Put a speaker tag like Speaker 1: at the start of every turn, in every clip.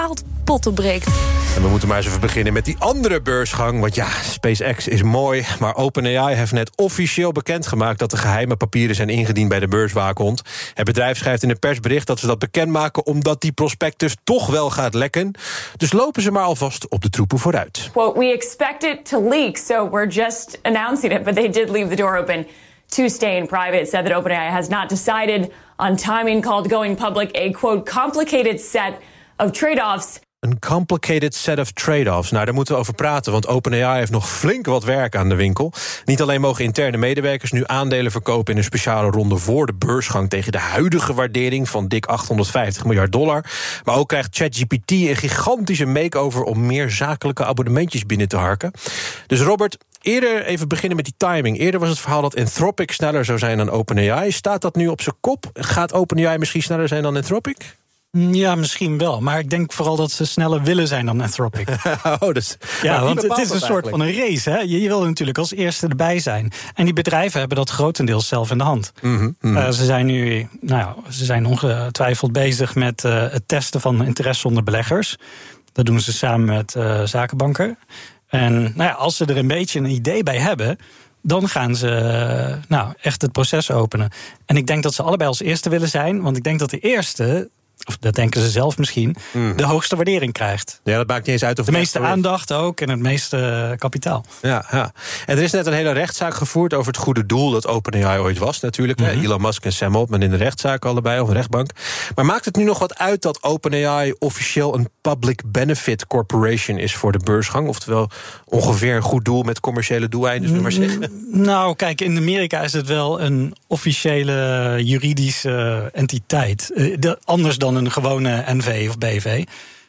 Speaker 1: bepaald potten breekt.
Speaker 2: En we moeten maar eens even beginnen met die andere beursgang. Want ja, SpaceX is mooi, maar OpenAI heeft net officieel bekendgemaakt dat de geheime papieren zijn ingediend bij de beurswaakhond. Het bedrijf schrijft in een persbericht dat ze dat bekendmaken omdat die prospectus toch wel gaat lekken. Dus lopen ze maar alvast op de troepen vooruit.
Speaker 3: Quote, we expect it to leak, so we're just announcing it, but they did leave the door open to stay in private. Said that OpenAI has not decided on timing, called going public a, quote, complicated set of trade-offs.
Speaker 2: Een complicated set of trade-offs. Nou, daar moeten we over praten, want OpenAI heeft nog flink wat werk aan de winkel. Niet alleen mogen interne medewerkers nu aandelen verkopen in een speciale ronde voor de beursgang tegen de huidige waardering van dik $850 miljard, maar ook krijgt ChatGPT een gigantische makeover om meer zakelijke abonnementjes binnen te harken. Dus Robert, eerder even beginnen met die timing. Eerder was het verhaal dat Anthropic sneller zou zijn dan OpenAI. Staat dat nu op zijn kop? Gaat OpenAI misschien sneller zijn dan Anthropic?
Speaker 4: Ja, misschien wel. Maar ik denk vooral dat ze sneller willen zijn dan Anthropic.
Speaker 2: Dus,
Speaker 4: ja, want het is een soort van een race. Hè? Je wil natuurlijk als eerste erbij zijn. En die bedrijven hebben dat grotendeels zelf in de hand. Ze zijn nu, ze zijn ongetwijfeld bezig met het testen van interesse onder beleggers. Dat doen ze samen met zakenbanken. En als ze er een beetje een idee bij hebben, dan gaan ze echt het proces openen. En ik denk dat ze allebei als eerste willen zijn, want ik denk dat de eerste, of dat denken ze zelf misschien, de hoogste waardering krijgt.
Speaker 2: Ja, dat maakt niet eens uit of
Speaker 4: de meeste aandacht ook en het meeste kapitaal.
Speaker 2: Ja. En er is net een hele rechtszaak gevoerd over het goede doel dat OpenAI ooit was natuurlijk. Elon Musk en Sam Altman in de rechtszaak allebei, of een rechtbank. Maar maakt het nu nog wat uit dat OpenAI officieel een public benefit corporation is voor de beursgang? Oftewel ongeveer een goed doel met commerciële doeleinden, zullen we maar zeggen? Nou,
Speaker 4: kijk, in Amerika is het wel een officiële juridische entiteit. Anders dan een gewone NV of BV.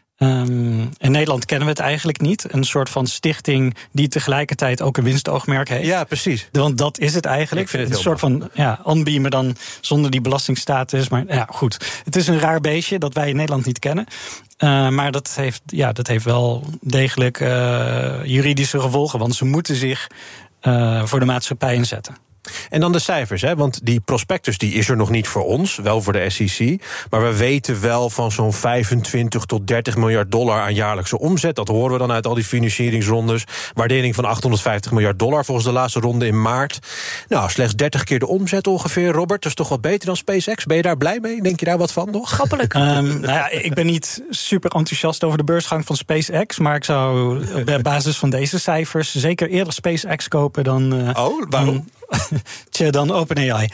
Speaker 4: In Nederland kennen we het eigenlijk niet. Een soort van stichting die tegelijkertijd ook een winstoogmerk heeft.
Speaker 2: Ja, precies.
Speaker 4: Want dat is het eigenlijk.
Speaker 2: Het
Speaker 4: een soort van Anbi, maar dan zonder die belastingstatus. Maar ja, goed. Het is een raar beestje dat wij in Nederland niet kennen. Maar dat heeft wel degelijk juridische gevolgen. Want ze moeten zich voor de maatschappij inzetten.
Speaker 2: En dan de cijfers, hè? Want die prospectus die is er nog niet voor ons, wel voor de SEC. Maar we weten wel van zo'n 25 tot 30 miljard dollar aan jaarlijkse omzet. Dat horen we dan uit al die financieringsrondes. Waardering van 850 miljard dollar volgens de laatste ronde in maart. Nou, slechts 30 keer de omzet ongeveer, Robert. Dat is toch wat beter dan SpaceX? Ben je daar blij mee? Denk je daar wat van nog?
Speaker 1: Grappelijk.
Speaker 4: Ik ben niet super enthousiast over de beursgang van SpaceX. Maar ik zou op basis van deze cijfers zeker eerder SpaceX kopen dan
Speaker 2: waarom?
Speaker 4: Dan OpenAI.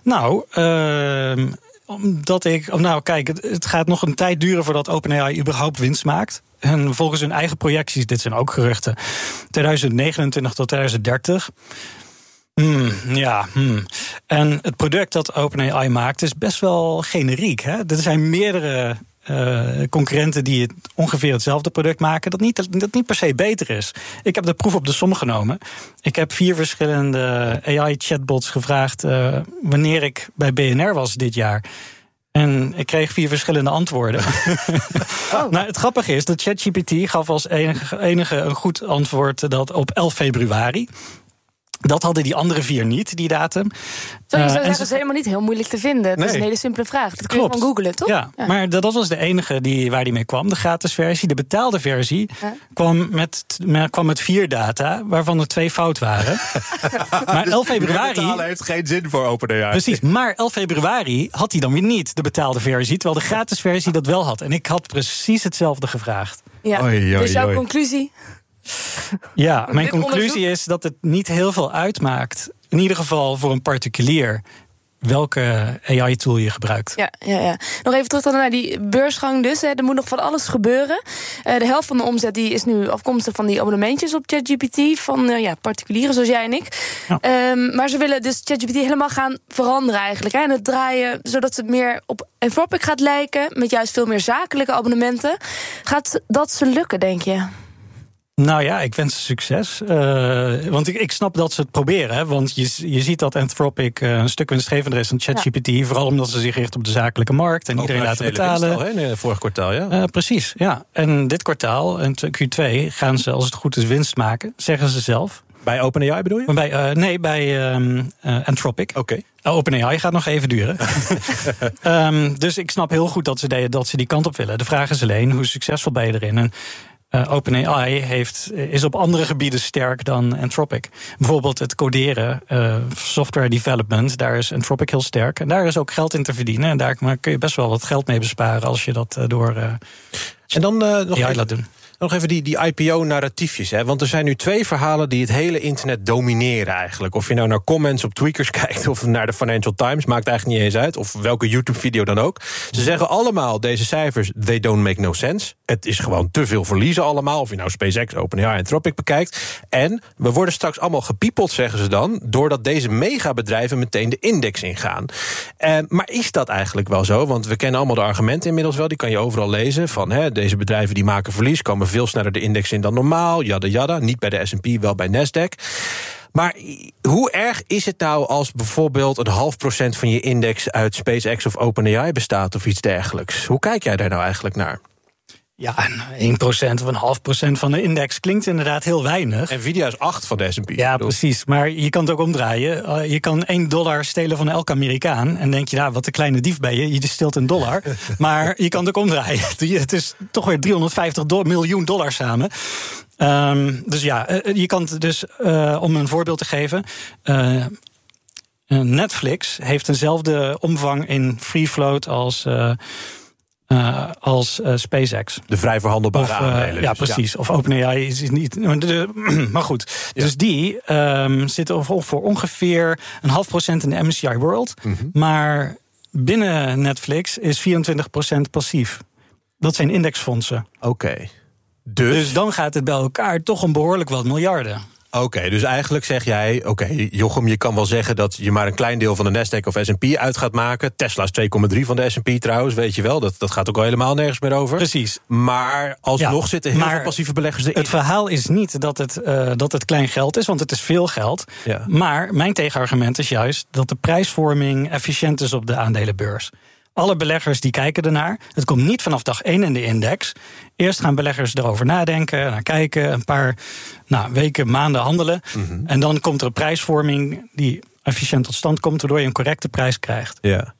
Speaker 4: Kijk, het gaat nog een tijd duren voordat OpenAI überhaupt winst maakt. En volgens hun eigen projecties, dit zijn ook geruchten, 2029 tot 2030. En het product dat OpenAI maakt is best wel generiek. Hè? Er zijn meerdere concurrenten die ongeveer hetzelfde product maken, dat niet per se beter is. Ik heb de proef op de som genomen. Ik heb 4 verschillende AI-chatbots gevraagd wanneer ik bij BNR was dit jaar. En ik kreeg 4 verschillende antwoorden. Het grappige is dat ChatGPT gaf als enige een goed antwoord dat op 11 februari. Dat hadden die andere 4 niet, die datum.
Speaker 1: Dat is helemaal niet heel moeilijk te vinden. Het is een hele simpele vraag. Dat kun je gewoon googlen, toch?
Speaker 4: Ja, maar dat was de enige waar die mee kwam. De gratis versie, de betaalde versie, kwam met 4 data, waarvan er 2 fout waren. Maar 11 februari...
Speaker 2: betalen heeft geen zin voor OpenAI.
Speaker 4: Precies, maar 11 februari had hij dan weer niet, de betaalde versie, terwijl de gratis versie dat wel had. En ik had precies hetzelfde gevraagd.
Speaker 1: Ja. Dus jouw conclusie?
Speaker 4: Ja, mijn conclusie is dat het niet heel veel uitmaakt, in ieder geval voor een particulier, welke AI-tool je gebruikt.
Speaker 1: Ja. Nog even terug naar die beursgang dus. Er moet nog van alles gebeuren. De helft van de omzet die is nu afkomstig van die abonnementjes op ChatGPT van particulieren zoals jij en ik. Ja. Maar ze willen dus ChatGPT helemaal gaan veranderen eigenlijk. En het draaien zodat het meer op Anthropic gaat lijken, met juist veel meer zakelijke abonnementen. Gaat dat ze lukken, denk je?
Speaker 4: Nou ja, ik wens ze succes. Want ik snap dat ze het proberen. Hè, want je ziet dat Anthropic een stuk winstgevender is dan ChatGPT. Ja. Vooral omdat ze zich richt op de zakelijke markt en iedereen laten betalen.
Speaker 2: In het vorige kwartaal, ja.
Speaker 4: Precies, ja. En dit kwartaal, en Q2, gaan ze als het goed is winst maken, zeggen ze zelf.
Speaker 2: Bij OpenAI bedoel je?
Speaker 4: Bij Anthropic.
Speaker 2: Oké.
Speaker 4: OpenAI gaat nog even duren. Dus ik snap heel goed dat ze die kant op willen. De vraag is alleen, hoe succesvol ben je erin? En OpenAI is op andere gebieden sterk dan Anthropic. Bijvoorbeeld het coderen, software development, daar is Anthropic heel sterk. En daar is ook geld in te verdienen. En daar kun je best wel wat geld mee besparen als je dat door
Speaker 2: en dan nog
Speaker 4: AI laat doen.
Speaker 2: Nog even die IPO-narratiefjes. Want er zijn nu 2 verhalen die het hele internet domineren eigenlijk. Of je nou naar comments op Tweakers kijkt of naar de Financial Times, maakt eigenlijk niet eens uit. Of welke YouTube-video dan ook. Ze zeggen allemaal, deze cijfers, they don't make no sense. Het is gewoon te veel verliezen allemaal. Of je nou SpaceX, OpenAI en Anthropic bekijkt. En we worden straks allemaal gepiepeld, zeggen ze dan, doordat deze megabedrijven meteen de index ingaan. Maar is dat eigenlijk wel zo? Want we kennen allemaal de argumenten inmiddels wel. Die kan je overal lezen. Van deze bedrijven die maken verlies, komen veel sneller de index in dan normaal, yada. Niet bij de S&P, wel bij Nasdaq. Maar hoe erg is het nou als bijvoorbeeld 0,5% van je index uit SpaceX of OpenAI bestaat of iets dergelijks? Hoe kijk jij daar nou eigenlijk naar?
Speaker 4: Ja, 1% of 0,5% van de index klinkt inderdaad heel weinig.
Speaker 2: Nvidia is 8 van de S&P.
Speaker 4: Ja, precies. Maar je kan het ook omdraaien. Je kan $1 stelen van elke Amerikaan. En denk je, nou, wat een kleine dief ben je. Je steelt $1. Maar je kan het ook omdraaien. Het is toch weer $350 miljoen samen. Dus ja, je kan het dus, om een voorbeeld te geven, Netflix heeft eenzelfde omvang in free float als SpaceX.
Speaker 2: De vrij verhandelbare aandelen.
Speaker 4: Ja, precies. Ja. Of OpenAI is niet. Maar goed. Ja. Dus die zitten voor ongeveer 0,5% in de MSCI World. Mm-hmm. Maar binnen Netflix is 24% passief. Dat zijn indexfondsen.
Speaker 2: Oké.
Speaker 4: Dus dan gaat het bij elkaar toch een behoorlijk wat miljarden.
Speaker 2: Oké, dus eigenlijk zeg jij, Jochem, je kan wel zeggen dat je maar een klein deel van de Nasdaq of S&P uit gaat maken. Tesla is 2,3 van de S&P trouwens, weet je wel. Dat gaat ook al helemaal nergens meer over.
Speaker 4: Precies.
Speaker 2: Maar alsnog zitten heel veel passieve beleggers erin.
Speaker 4: Het verhaal is niet dat het klein geld is, want het is veel geld. Ja. Maar mijn tegenargument is juist dat de prijsvorming efficiënt is op de aandelenbeurs. Alle beleggers die kijken ernaar. Het komt niet vanaf dag 1 in de index. Eerst gaan beleggers erover nadenken, naar kijken, een paar weken, maanden handelen. Mm-hmm. En dan komt er een prijsvorming die efficiënt tot stand komt, waardoor je een correcte prijs krijgt.
Speaker 2: Ja.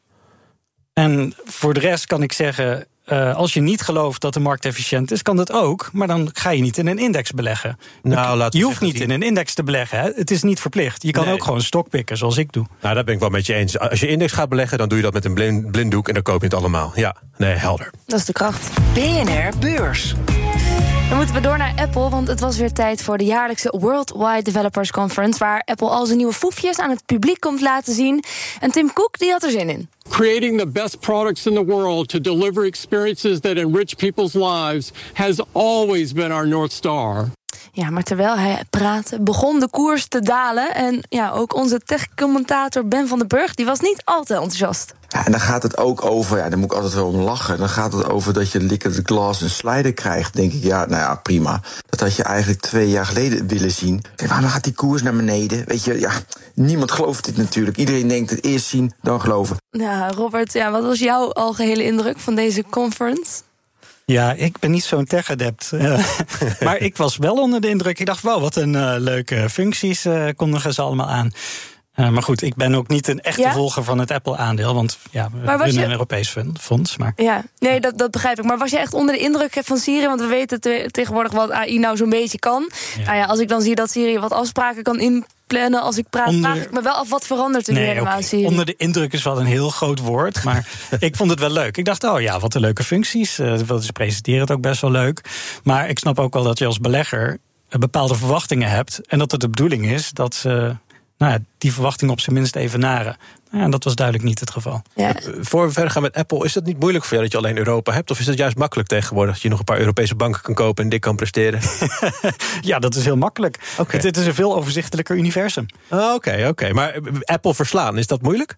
Speaker 4: En voor de rest kan ik zeggen, als je niet gelooft dat de markt efficiënt is, kan dat ook. Maar dan ga je niet in een index beleggen. Je hoeft niet in een index te beleggen. Hè? Het is niet verplicht. Je kan ook gewoon stokpikken, zoals ik doe.
Speaker 2: Nou, daar ben ik wel met je eens. Als je index gaat beleggen, dan doe je dat met een blinddoek en dan koop je het allemaal. Ja, nee, helder.
Speaker 1: Dat is de kracht.
Speaker 5: BNR Beurs.
Speaker 1: Dan moeten we door naar Apple, want het was weer tijd voor de jaarlijkse Worldwide Developers Conference, waar Apple al zijn nieuwe foefjes aan het publiek komt laten zien. En Tim Cook, die had er zin in.
Speaker 6: Creating the best products in the world to deliver experiences that enrich people's lives has always been our North Star.
Speaker 1: Ja, maar terwijl hij praatte, begon de koers te dalen. En ja, ook onze tech-commentator Ben van den Burg, die was niet al te enthousiast.
Speaker 7: Ja, en dan gaat het ook over, daar moet ik altijd wel om lachen. Dan gaat het over dat je liquid glass een slider krijgt. Denk ik, prima. Dat had je eigenlijk 2 jaar geleden willen zien. Kijk, waarom gaat die koers naar beneden? Weet je, niemand gelooft dit natuurlijk. Iedereen denkt het eerst zien, dan geloven.
Speaker 1: Ja, Robert, wat was jouw algehele indruk van deze conference?
Speaker 4: Ja, ik ben niet zo'n tech-adept. Maar ik was wel onder de indruk. Ik dacht, wat een leuke functies kondigen ze allemaal aan. Maar goed, ik ben ook niet een echte volger van het Apple-aandeel. Want we hebben een Europees fonds. Maar...
Speaker 1: Ja, nee, dat begrijp ik. Maar was je echt onder de indruk van Siri? Want we weten tegenwoordig wat AI nou zo'n beetje kan. Ja. Als ik dan zie dat Siri wat afspraken kan inplannen als ik praat, vraag ik me wel af wat verandert er nu helemaal aan Siri.
Speaker 4: Onder de indruk is wel een heel groot woord. Maar ik vond het wel leuk. Ik dacht, wat een leuke functies. Ze presenteren het ook best wel leuk. Maar ik snap ook wel dat je als belegger bepaalde verwachtingen hebt. En dat het de bedoeling is dat ze die verwachtingen op zijn minst evenaren. En dat was duidelijk niet het geval.
Speaker 1: Ja.
Speaker 2: Voor we verder gaan met Apple, is dat niet moeilijk voor jou dat je alleen Europa hebt? Of is het juist makkelijk tegenwoordig dat je nog een paar Europese banken kan kopen en dik kan presteren?
Speaker 4: Ja, dat is heel makkelijk. Okay. Het is een veel overzichtelijker universum.
Speaker 2: Oké. Maar Apple verslaan, is dat moeilijk?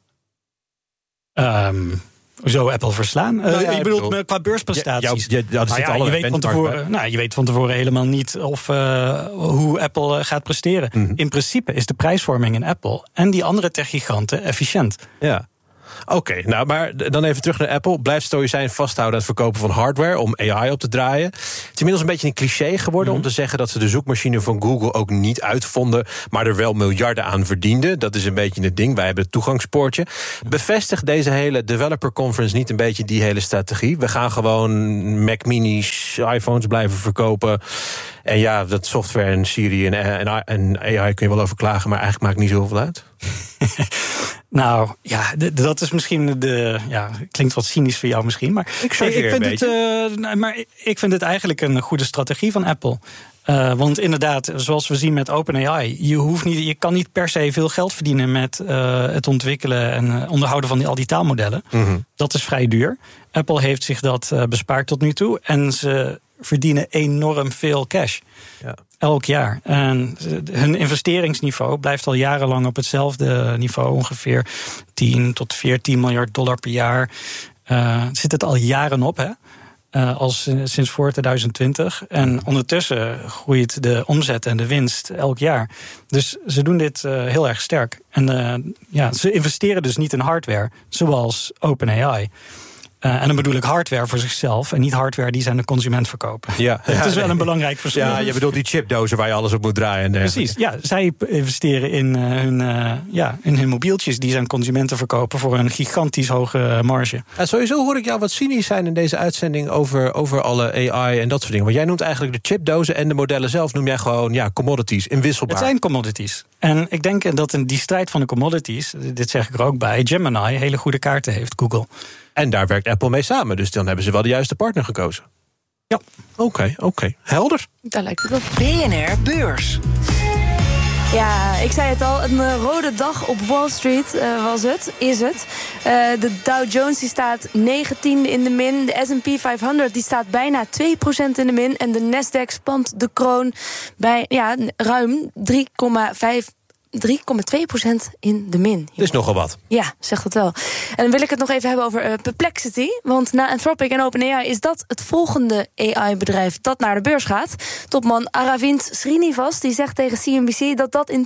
Speaker 4: Zo Apple verslaan? Je bedoelt qua beursprestaties? Je weet van tevoren helemaal niet hoe Apple gaat presteren. Mm-hmm. In principe is de prijsvorming in Apple en die andere techgiganten efficiënt.
Speaker 2: Ja. Oké, maar dan even terug naar Apple. Blijft stoïcijn vasthouden aan het verkopen van hardware om AI op te draaien. Het inmiddels een beetje een cliché geworden om te zeggen dat ze de zoekmachine van Google ook niet uitvonden, maar er wel miljarden aan verdienden. Dat is een beetje het ding. Wij hebben het toegangspoortje. Bevestigt deze hele developer conference niet een beetje die hele strategie? We gaan gewoon Mac Minis, iPhones blijven verkopen. En ja, dat software en Siri en AI kun je wel over klagen, maar eigenlijk maakt niet zoveel uit.
Speaker 4: Nou, ja, dat is misschien klinkt wat cynisch voor jou misschien, maar ik vind het eigenlijk een goede strategie van Apple. Want inderdaad, zoals we zien met OpenAI, je kan niet per se veel geld verdienen met het ontwikkelen en onderhouden van al die taalmodellen. Mm-hmm. Dat is vrij duur. Apple heeft zich dat bespaard tot nu toe en ze verdienen enorm veel cash. Ja. Elk jaar. En hun investeringsniveau blijft al jarenlang op hetzelfde niveau. Ongeveer 10 tot 14 miljard dollar per jaar. Zit het al jaren op, hè? Sinds voor 2020. En ondertussen groeit de omzet en de winst elk jaar. Dus ze doen dit heel erg sterk. En ze investeren dus niet in hardware, zoals OpenAI. En dan bedoel ik hardware voor zichzelf en niet hardware die ze aan de consument verkopen. Ja, het is wel een belangrijk verschil.
Speaker 2: Ja, je bedoelt die chipdozen waar je alles op moet draaien.
Speaker 4: Precies, ja. Zij investeren in hun mobieltjes die ze aan consumenten verkopen voor een gigantisch hoge marge.
Speaker 2: Sowieso hoor ik jou wat cynisch zijn in deze uitzending over alle AI en dat soort dingen. Want jij noemt eigenlijk de chipdozen en de modellen zelf noem jij gewoon commodities, inwisselbaar.
Speaker 4: Het zijn commodities. En ik denk dat in die strijd van de commodities, dit zeg ik er ook bij, Gemini hele goede kaarten heeft, Google.
Speaker 2: En daar werkt Apple mee samen, dus dan hebben ze wel de juiste partner gekozen. Ja. Oké. Helder.
Speaker 1: Daar lijkt het op.
Speaker 5: BNR Beurs.
Speaker 1: Ja, ik zei het al, een rode dag op Wall Street is het. De Dow Jones die staat 19e in de min. De S&P 500 die staat bijna 2% in de min. En de Nasdaq spant de kroon bij ruim 3,2% in de min.
Speaker 2: Dat is nogal wat.
Speaker 1: Ja, zegt het wel. En dan wil ik het nog even hebben over Perplexity. Want na Anthropic en OpenAI is dat het volgende AI-bedrijf dat naar de beurs gaat. Topman Aravind Srinivas die zegt tegen CNBC dat in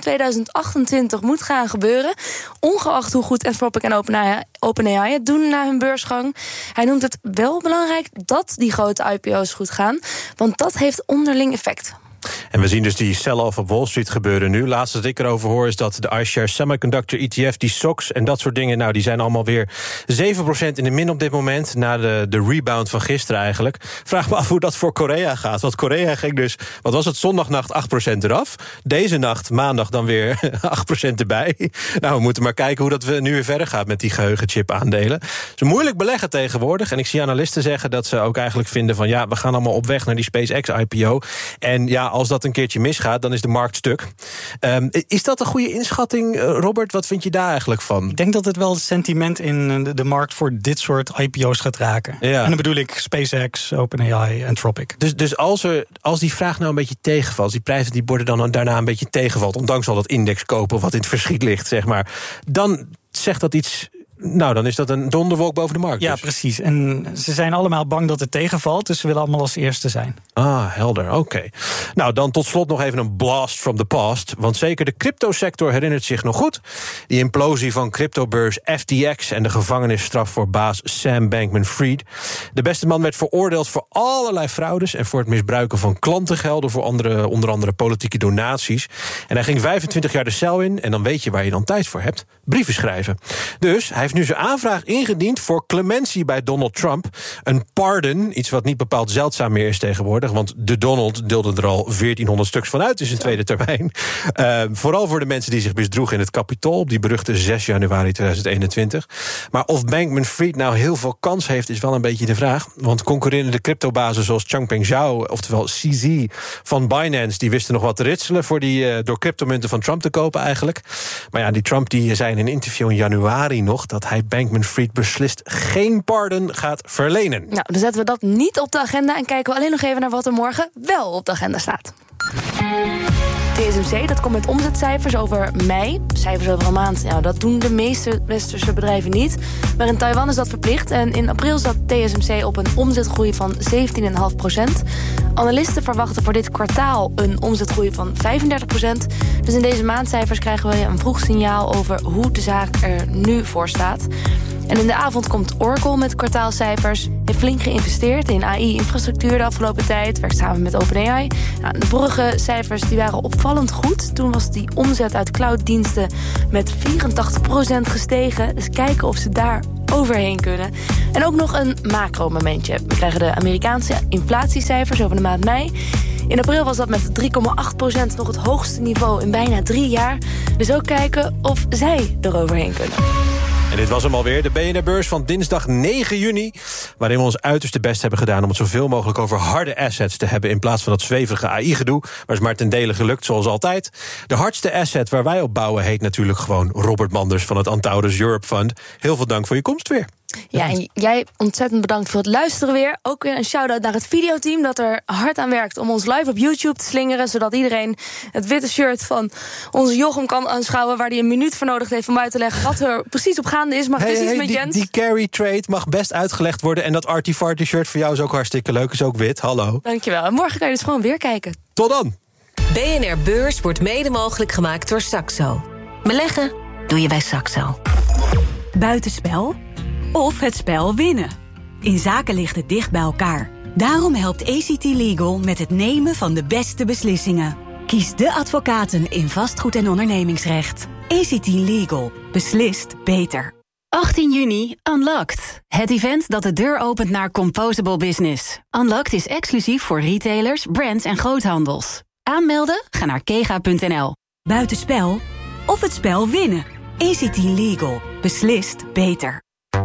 Speaker 1: 2028 moet gaan gebeuren. Ongeacht hoe goed Anthropic en OpenAI het doen na hun beursgang. Hij noemt het wel belangrijk dat die grote IPO's goed gaan. Want dat heeft onderling effect.
Speaker 2: En we zien dus die sell-off op Wall Street gebeuren nu. Laatste dat ik erover hoor is dat de iShares Semiconductor ETF, die SOX en dat soort dingen, die zijn allemaal weer 7% in de min op dit moment, na de rebound van gisteren eigenlijk. Vraag me af hoe dat voor Korea gaat. Want Korea ging dus, wat was het, zondagnacht 8% eraf. Deze nacht, maandag, dan weer 8% erbij. Nou, we moeten maar kijken hoe dat nu weer verder gaat met die geheugenchip aandelen. Het is moeilijk beleggen tegenwoordig. En ik zie analisten zeggen dat ze ook eigenlijk vinden van we gaan allemaal op weg naar die SpaceX IPO. En als dat een keertje misgaat, dan is de markt stuk. Is dat een goede inschatting, Robert? Wat vind je daar eigenlijk van?
Speaker 4: Ik denk dat het wel het sentiment in de markt voor dit soort IPO's gaat raken. Ja. En dan bedoel ik SpaceX, OpenAI, Anthropic.
Speaker 2: Dus als die vraag nou een beetje tegenvalt, die prijzen die worden dan daarna een beetje tegenvalt, ondanks al dat index kopen wat in het verschiet ligt, zeg maar, dan zegt dat iets. Nou, dan is dat een donderwolk boven de markt.
Speaker 4: Ja,
Speaker 2: dus.
Speaker 4: Precies. En ze zijn allemaal bang dat het tegenvalt, dus ze willen allemaal als eerste zijn.
Speaker 2: Ah, helder, oké. Nou, dan tot slot nog even een blast from the past. Want zeker de cryptosector herinnert zich nog goed. Die implosie van cryptobeurs FTX en de gevangenisstraf voor baas Sam Bankman-Fried. De beste man werd veroordeeld voor allerlei fraudes en voor het misbruiken van klantengelden voor onder andere politieke donaties. En hij ging 25 jaar de cel in en dan weet je waar je dan tijd voor hebt. Brieven schrijven. Dus hij heeft nu zijn aanvraag ingediend voor clementie bij Donald Trump. Een pardon, iets wat niet bepaald zeldzaam meer is tegenwoordig, want de Donald deelde er al 1400 stuks van uit in zijn tweede termijn. Vooral voor de mensen die zich misdroegen in het Capitool op die beruchte 6 januari 2021. Maar of Bankman-Fried nou heel veel kans heeft, is wel een beetje de vraag. Want concurrerende cryptobazen zoals Changpeng Zhao, oftewel CZ van Binance, die wisten nog wat te ritselen voor die door cryptomunten van Trump te kopen eigenlijk. Maar die Trump die zei in een interview in januari nog dat hij Bankman-Fried beslist geen pardon gaat verlenen.
Speaker 1: Nou, dan zetten we dat niet op de agenda en kijken we alleen nog even naar wat er morgen wel op de agenda staat. TSMC, dat komt met omzetcijfers over mei. Cijfers over een maand, dat doen de meeste westerse bedrijven niet. Maar in Taiwan is dat verplicht. En in april zat TSMC op een omzetgroei van 17,5%. Analisten verwachten voor dit kwartaal een omzetgroei van 35%. Dus in deze maandcijfers krijgen we een vroeg signaal over hoe de zaak er nu voor staat. En in de avond komt Oracle met kwartaalcijfers. heeft flink geïnvesteerd in AI-infrastructuur de afgelopen tijd. Werkt samen met OpenAI. Nou, de vorige cijfers die waren opvallend goed. Toen was die omzet uit clouddiensten met 84% gestegen. Dus kijken of ze daar overheen kunnen. En ook nog een macro-momentje. We krijgen de Amerikaanse inflatiecijfers over de maand mei. In april was dat met 3,8% nog het hoogste niveau in bijna 3 jaar. Dus ook kijken of zij eroverheen kunnen.
Speaker 2: En dit was hem alweer, de BNR-beurs van dinsdag 9 juni... waarin we ons uiterste best hebben gedaan om het zoveel mogelijk over harde assets te hebben... in plaats van dat zweverige AI-gedoe, maar is maar ten dele gelukt, zoals altijd. De hardste asset waar wij op bouwen heet natuurlijk gewoon Robert Manders... van het Antaurus Europe Fund. Heel veel dank voor je komst weer.
Speaker 1: Ja, en jij ontzettend bedankt voor het luisteren weer. Ook weer een shout-out naar het videoteam dat er hard aan werkt... om ons live op YouTube te slingeren... zodat iedereen het witte shirt van onze Jochem kan aanschouwen... waar hij een minuut voor nodig heeft om uit te leggen... wat er precies op gaande is. Maar het is iets met Jens.
Speaker 2: Die carry trade mag best uitgelegd worden... en dat arty-farty shirt voor jou is ook hartstikke leuk. Is ook wit, hallo.
Speaker 1: Dankjewel. En morgen kan je dus gewoon weer kijken.
Speaker 2: Tot dan.
Speaker 5: BNR Beurs wordt mede mogelijk gemaakt door Saxo. Beleggen doe je bij Saxo.
Speaker 8: Buitenspel of het spel winnen. In zaken ligt het dicht bij elkaar. Daarom helpt ACT Legal met het nemen van de beste beslissingen. Kies de advocaten in vastgoed- en ondernemingsrecht. ACT Legal. Beslist beter. 18 juni, Unlocked. Het event dat de deur opent naar Composable Business. Unlocked is exclusief voor retailers, brands en groothandels. Aanmelden? Ga naar kega.nl. Buitenspel of het spel winnen. ACT Legal. Beslist beter.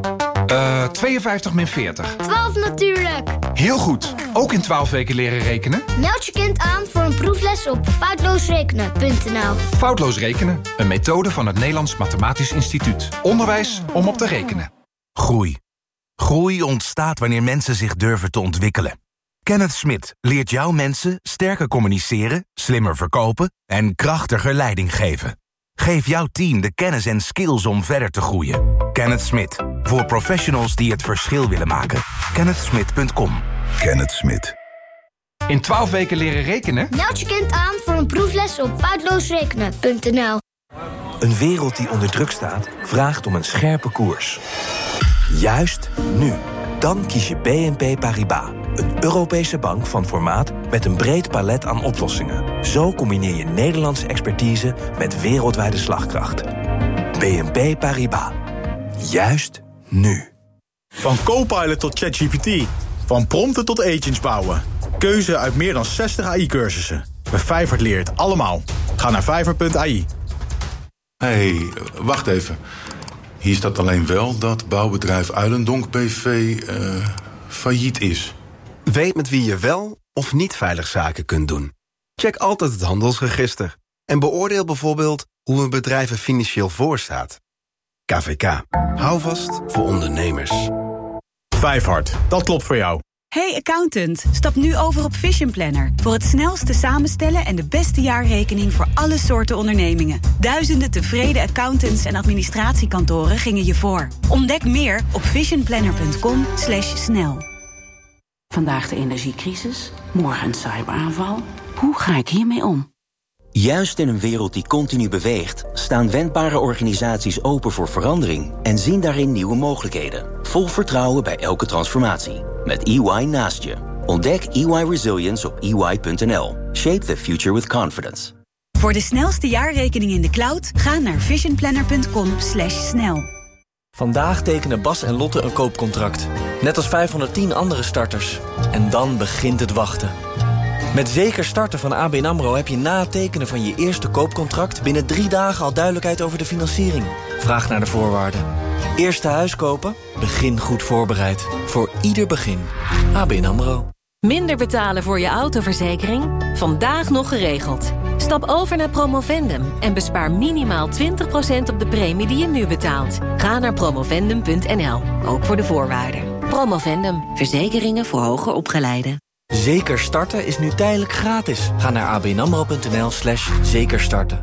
Speaker 9: 52 min 40.
Speaker 10: 12 natuurlijk.
Speaker 9: Heel goed. Ook in 12 weken leren rekenen?
Speaker 10: Meld je kind aan voor een proefles op foutloosrekenen.nl.
Speaker 9: Foutloos rekenen, een methode van het Nederlands Mathematisch Instituut. Onderwijs om op te rekenen.
Speaker 11: Groei. Groei ontstaat wanneer mensen zich durven te ontwikkelen. Kenneth Smit leert jouw mensen sterker communiceren, slimmer verkopen en krachtiger leiding geven. Geef jouw team de kennis en skills om verder te groeien. Kenneth Smit, voor professionals die het verschil willen maken. KennethSmit.com. Kenneth Smit.
Speaker 9: In 12 weken leren rekenen?
Speaker 10: Meld je kind aan voor een proefles op foutloosrekenen.nl.
Speaker 12: Een wereld die onder druk staat, vraagt om een scherpe koers. Juist nu. Dan kies je BNP Paribas. Een Europese bank van formaat met een breed palet aan oplossingen. Zo combineer je Nederlandse expertise met wereldwijde slagkracht. BNP Paribas. Juist nu.
Speaker 13: Van Copilot tot ChatGPT. Van prompten tot agents bouwen. Keuze uit meer dan 60 AI-cursussen. Bij Fiverr leert het allemaal. Ga naar fiverr.ai.
Speaker 14: Hey, wacht even. Hier staat alleen wel dat bouwbedrijf Uilendonk BV failliet is.
Speaker 15: Weet met wie je wel of niet veilig zaken kunt doen. Check altijd het handelsregister. En beoordeel bijvoorbeeld hoe een bedrijf er financieel voor staat. KVK. Hou vast voor ondernemers.
Speaker 13: Vijfhart, dat klopt voor jou.
Speaker 8: Hey accountant, stap nu over op Vision Planner. Voor het snelste samenstellen en de beste jaarrekening voor alle soorten ondernemingen. Duizenden tevreden accountants en administratiekantoren gingen je voor. Ontdek meer op visionplanner.com/snel.
Speaker 16: Vandaag de energiecrisis, morgen een cyberaanval. Hoe ga ik hiermee om?
Speaker 17: Juist in een wereld die continu beweegt, staan wendbare organisaties open voor verandering en zien daarin nieuwe mogelijkheden. Vol vertrouwen bij elke transformatie. Met EY naast je. Ontdek EY Resilience op EY.nl. Shape the future with confidence.
Speaker 8: Voor de snelste jaarrekening in de cloud, ga naar visionplanner.com/snel.
Speaker 18: Vandaag tekenen Bas en Lotte een koopcontract. Net als 510 andere starters. En dan begint het wachten. Met Zeker Starten van ABN AMRO heb je na het tekenen van je eerste koopcontract binnen 3 dagen al duidelijkheid over de financiering. Vraag naar de voorwaarden. Eerste huis kopen? Begin goed voorbereid. Voor ieder begin. ABN AMRO.
Speaker 19: Minder betalen voor je autoverzekering? Vandaag nog geregeld. Stap over naar Promovendum en bespaar minimaal 20% op de premie die je nu betaalt. Ga naar promovendum.nl, ook voor de voorwaarden. Promovendum, verzekeringen voor hoger opgeleiden.
Speaker 18: Zeker Starten is nu tijdelijk gratis. Ga naar abnamro.nl/zekerstarten.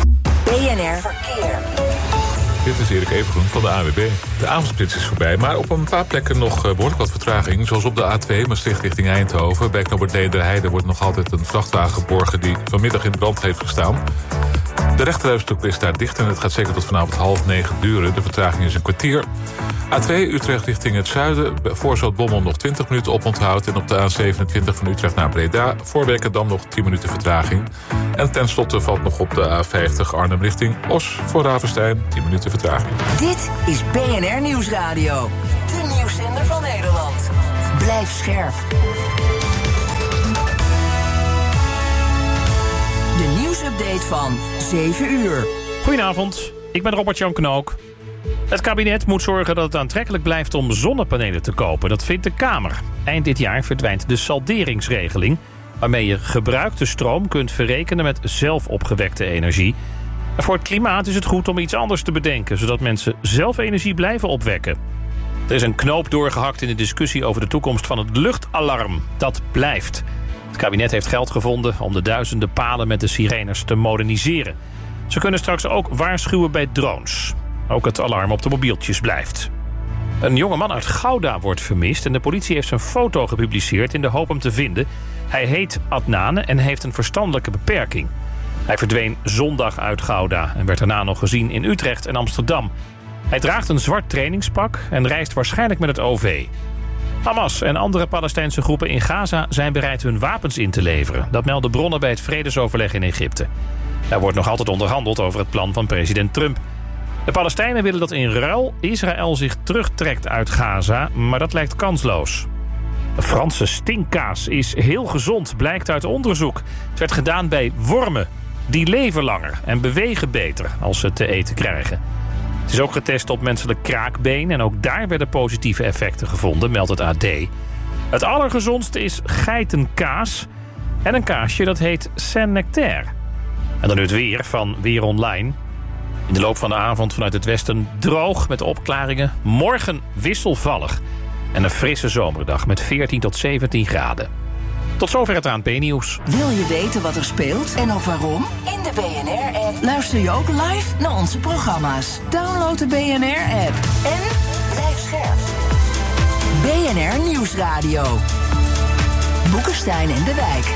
Speaker 5: BNR Verkeer.
Speaker 20: Dit is Erik Evengroen van de ANWB. De avondspits is voorbij, maar op een paar plekken nog behoorlijk wat vertraging. Zoals op de A2 Maastricht richting Eindhoven. Bij knooppunt Nederheide wordt nog altijd een vrachtwagen geborgen die vanmiddag in brand heeft gestaan. De rechterrijstrook is daar dicht en het gaat zeker tot vanavond 20:30 duren. De vertraging is een kwartier. A2 Utrecht richting het zuiden. Voor Zoutbommel nog 20 minuten oponthoud. En op de A27 van Utrecht naar Breda. Voor Werkendam nog 10 minuten vertraging. En tenslotte valt nog op de A50 Arnhem richting Os. Voor Ravenstein 10 minuten vertraging.
Speaker 21: Dit is BNR Nieuwsradio. De nieuwszender van Nederland. Blijf scherp. De nieuwsupdate van 7 uur.
Speaker 22: Goedenavond, ik ben Robert-Jan Knook. Het kabinet moet zorgen dat het aantrekkelijk blijft om zonnepanelen te kopen. Dat vindt de Kamer. Eind dit jaar verdwijnt de salderingsregeling, waarmee je gebruikte stroom kunt verrekenen met zelf opgewekte energie. En voor het klimaat is het goed om iets anders te bedenken, zodat mensen zelf energie blijven opwekken. Er is een knoop doorgehakt in de discussie over de toekomst van het luchtalarm. Dat blijft. Het kabinet heeft geld gevonden om de duizenden palen met de sirenes te moderniseren. Ze kunnen straks ook waarschuwen bij drones. Ook het alarm op de mobieltjes blijft. Een jonge man uit Gouda wordt vermist en de politie heeft zijn foto gepubliceerd in de hoop hem te vinden. Hij heet Adnane en heeft een verstandelijke beperking. Hij verdween zondag uit Gouda en werd daarna nog gezien in Utrecht en Amsterdam. Hij draagt een zwart trainingspak en reist waarschijnlijk met het OV. Hamas en andere Palestijnse groepen in Gaza zijn bereid hun wapens in te leveren. Dat melden bronnen bij het vredesoverleg in Egypte. Er wordt nog altijd onderhandeld over het plan van president Trump. De Palestijnen willen dat in ruil Israël zich terugtrekt uit Gaza, maar dat lijkt kansloos. De Franse stinkkaas is heel gezond, blijkt uit onderzoek. Het werd gedaan bij wormen. Die leven langer en bewegen beter als ze te eten krijgen. Het is ook getest op menselijk kraakbeen en ook daar werden positieve effecten gevonden, meldt het AD. Het allergezondste is geitenkaas en een kaasje dat heet Saint-Nectaire. En dan nu het weer van Weer Online. In de loop van de avond vanuit het westen droog met opklaringen. Morgen wisselvallig. En een frisse zomerdag met 14 tot 17 graden. Tot zover het ANP-nieuws.
Speaker 21: Wil je weten wat er speelt en ook waarom? In de BNR-app luister je ook live naar onze programma's. Download de BNR-app en blijf scherp. BNR Nieuwsradio. Boekenstein en de Wijk.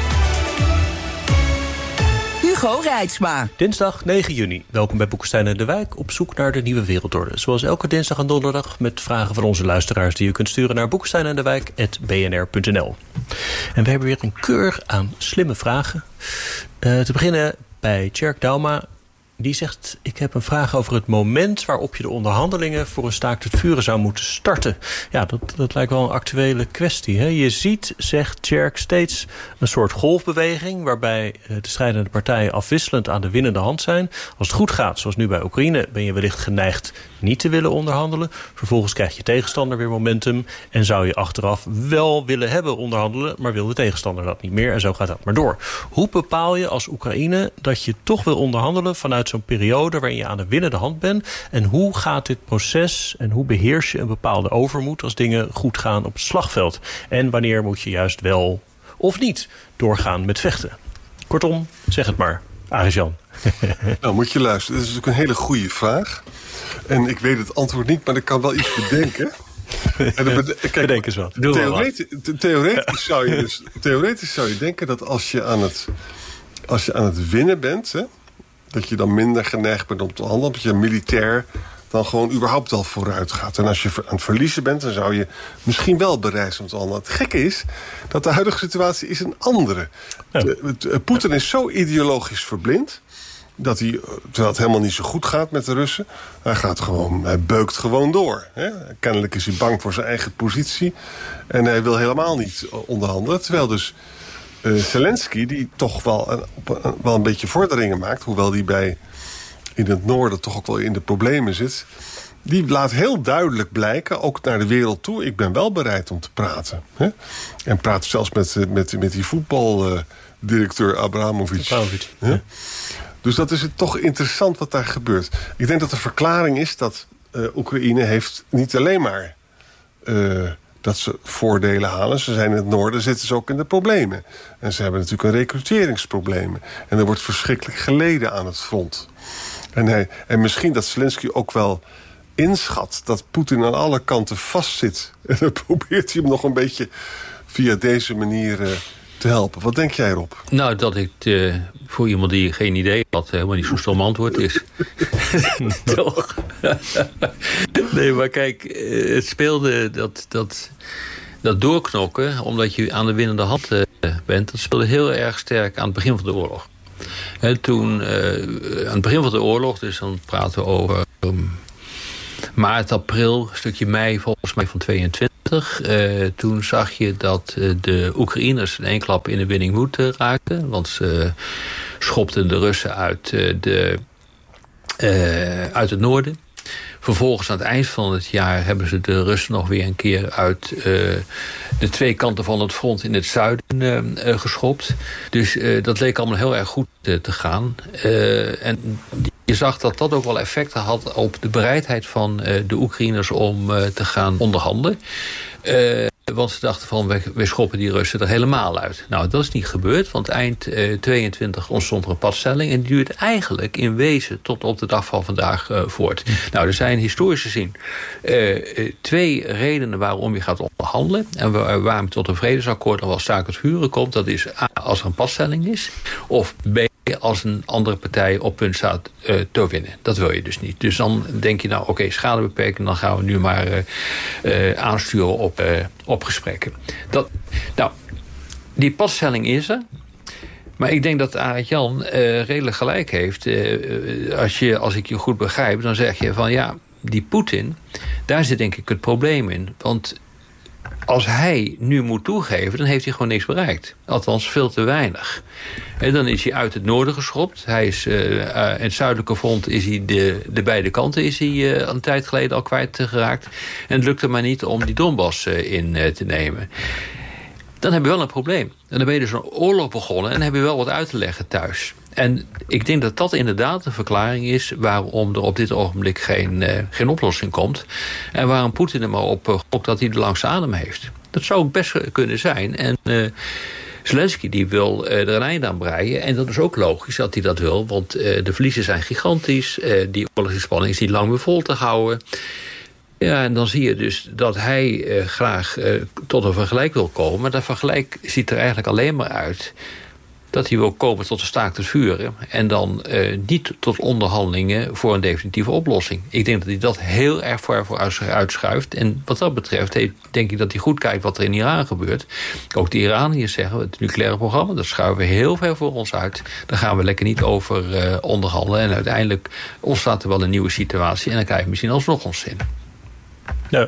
Speaker 21: Hugo Reitsma.
Speaker 23: Dinsdag 9 juni. Welkom bij Boekenstein en de Wijk op zoek naar de nieuwe wereldorde. Zoals elke dinsdag en donderdag met vragen van onze luisteraars die u kunt sturen naar boekensteinendewijk@bnr.nl. En we hebben weer een keur aan slimme vragen. Te beginnen bij Tjerk Dauma. Die zegt, ik heb een vraag over het moment waarop je de onderhandelingen voor een staakt het vuren zou moeten starten. Ja, dat lijkt wel een actuele kwestie. Hè? Je ziet, zegt Tjerk, steeds een soort golfbeweging waarbij de strijdende partijen afwisselend aan de winnende hand zijn. Als het goed gaat, zoals nu bij Oekraïne, ben je wellicht geneigd niet te willen onderhandelen. Vervolgens krijgt je tegenstander weer momentum en zou je achteraf wel willen hebben onderhandelen, maar wil de tegenstander dat niet meer en zo gaat dat maar door. Hoe bepaal je als Oekraïne dat je toch wil onderhandelen vanuit zo'n periode waarin je aan de winnende hand bent? En hoe gaat dit proces en hoe beheers je een bepaalde overmoed als dingen goed gaan op het slagveld? En wanneer moet je juist wel of niet doorgaan met vechten? Kortom, zeg het maar. Aris-Jan.
Speaker 24: Nou, moet je luisteren. Dat is natuurlijk een hele goede vraag. En ik weet het antwoord niet, maar ik kan wel iets bedenken. Kijk, bedenk eens wat. Theoretisch zou je denken dat als je aan het winnen bent, hè, dat je dan minder geneigd bent om te handelen, dat je militair dan gewoon überhaupt al vooruit gaat. En als je aan het verliezen bent, dan zou je misschien wel bereid zijn om te handelen. Het gekke is dat de huidige situatie is een andere. Ja. Poetin is zo ideologisch verblind dat hij, terwijl het helemaal niet zo goed gaat met de Russen, hij beukt gewoon door. Hè? Kennelijk is hij bang voor zijn eigen positie en hij wil helemaal niet onderhandelen. Terwijl dus Zelensky, die toch wel een beetje vorderingen maakt, hoewel die in het noorden toch ook wel in de problemen zit, die laat heel duidelijk blijken, ook naar de wereld toe, ik ben wel bereid om te praten. Hè? En praat zelfs met die voetbaldirecteur Abramovic. Ja. Dus dat is het toch interessant wat daar gebeurt. Ik denk dat de verklaring is dat Oekraïne heeft niet alleen maar dat ze voordelen halen. Ze zijn in het noorden, zitten ze ook in de problemen. En ze hebben natuurlijk een recruteringsprobleem. En er wordt verschrikkelijk geleden aan het front. En misschien dat Zelensky ook wel inschat dat Poetin aan alle kanten vastzit. En dan probeert hij hem nog een beetje via deze manier te helpen. Wat denk jij, Rob?
Speaker 25: Nou, dat ik voor iemand die geen idee had, helemaal niet zo'n stom antwoord is. Toch? Nee, maar kijk, het speelde dat doorknokken, omdat je aan de winnende hand bent, dat speelde heel erg sterk aan het begin van de oorlog. Toen, aan het begin van de oorlog, dus dan praten we over maart, april, een stukje mei volgens mij van 22. Toen zag je dat de Oekraïners in één klap in de winning moed raakten. Want ze schopten de Russen uit het noorden. Vervolgens aan het eind van het jaar hebben ze de Russen nog weer een keer uit de twee kanten van het front in het zuiden geschopt. Dus dat leek allemaal heel erg goed te gaan. En je zag dat dat ook wel effecten had op de bereidheid van de Oekraïners om te gaan onderhandelen. Want ze dachten van, we schoppen die Russen er helemaal uit. Nou, dat is niet gebeurd, want eind 22 ontstond er een padstelling. En die duurt eigenlijk in wezen tot op de dag van vandaag voort. Nou, er zijn historisch gezien 2 redenen waarom je gaat onderhandelen. En waarom tot een vredesakkoord of als staakt het vuren komt. Dat is A, als er een padstelling is. Of B, als een andere partij op punt staat te winnen. Dat wil je dus niet. Dus dan denk je, nou oké, schade beperken. Dan gaan we nu maar aansturen op gesprekken. Nou, die padstelling is er. Maar ik denk dat Arend-Jan redelijk gelijk heeft. Als ik je goed begrijp, dan zeg je van ja, die Poetin, daar zit denk ik het probleem in. Want als hij nu moet toegeven, dan heeft hij gewoon niks bereikt. Althans, veel te weinig. En dan is hij uit het noorden geschopt. Hij is, in het zuidelijke front is hij de beide kanten is hij een tijd geleden al kwijtgeraakt. En het lukte maar niet om die Donbass in te nemen. Dan heb je wel een probleem. En dan ben je dus een oorlog begonnen en dan heb je wel wat uit te leggen thuis. En ik denk dat dat inderdaad de verklaring is waarom er op dit ogenblik geen oplossing komt. En waarom Poetin er maar op gokt dat hij de langste adem heeft. Dat zou ook best kunnen zijn. En Zelensky die wil er een einde aan breien. En dat is ook logisch dat hij dat wil. Want de verliezen zijn gigantisch. Die oorlogsspanning is niet lang meer vol te houden. Ja, en dan zie je dus dat hij graag tot een vergelijk wil komen. Maar dat vergelijk ziet er eigenlijk alleen maar uit dat hij wil komen tot een staakt het vuren. En dan niet tot onderhandelingen voor een definitieve oplossing. Ik denk dat hij dat heel erg voor uitschuift. En wat dat betreft denk ik dat hij goed kijkt wat er in Iran gebeurt. Ook de Iraniërs zeggen, het nucleaire programma, dat schuiven we heel ver voor ons uit. Daar gaan we lekker niet over onderhandelen. En uiteindelijk ontstaat er wel een nieuwe situatie. En dan krijg je misschien alsnog ons zin.
Speaker 23: Ja.